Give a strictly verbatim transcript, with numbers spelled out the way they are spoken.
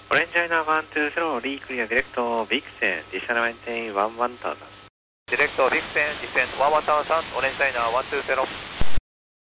Orange China one two zero, Lee clear, direct Vixen, descend maintain one one thousand. Direct Vixen, descend one one thousand, Orange China one two zero.